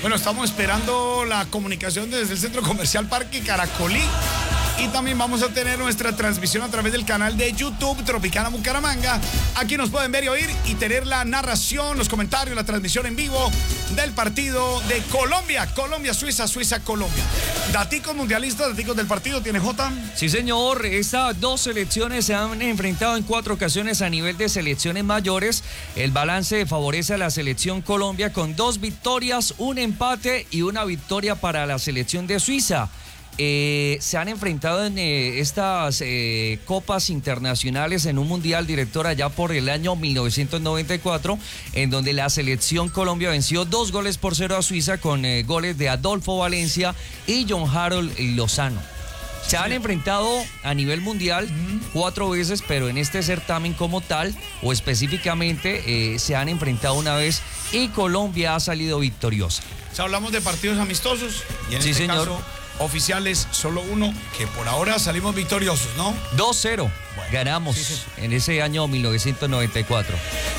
Bueno, estamos esperando la comunicación desde el Centro Comercial Parque Caracolí. Y también vamos a tener nuestra transmisión a través del canal de YouTube Tropicana Bucaramanga. Aquí nos pueden ver y oír y tener la narración, los comentarios, la transmisión en vivo del partido de Colombia. Colombia-Suiza, Suiza-Colombia. Daticos mundialistas, daticos del partido, ¿tiene Jota? Sí, señor. Estas dos selecciones se han enfrentado en 4 ocasiones a nivel de selecciones mayores. El balance favorece a la selección Colombia con 2 victorias, un empate y una victoria para la selección de Suiza. Se han enfrentado en estas copas internacionales en un mundial, director, allá por el año 1994, en donde la selección Colombia venció 2-0 a Suiza con goles de Adolfo Valencia y John Harold Lozano. Se han enfrentado a nivel mundial 4 veces, pero en este certamen como tal, o específicamente, se han enfrentado una vez y Colombia ha salido victoriosa. O sea, hablamos de partidos amistosos y en sí, este señor. caso oficiales solo uno, que por ahora salimos victoriosos, ¿no? 2-0, ganamos en ese año 1994.